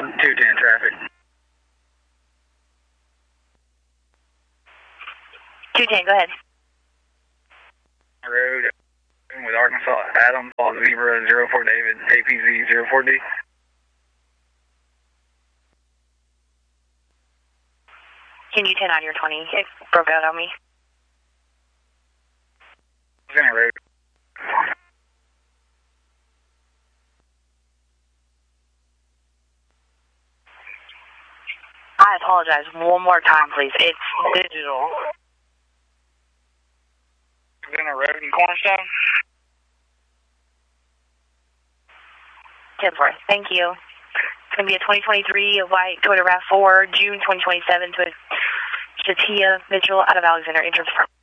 210 traffic. 210, go ahead. Road with Arkansas Adam, Paul Zebra 04 David, APZ 04D. Can you 10 on your 20? It broke out on me. Center Road. I apologize. One more time, please. It's digital. Center Road in Cornerstone. 10-4. Thank you. It's going to be a 2023 white Toyota RAV4, June 2027 to Shatia Mitchell out of Alexander Entrance Front.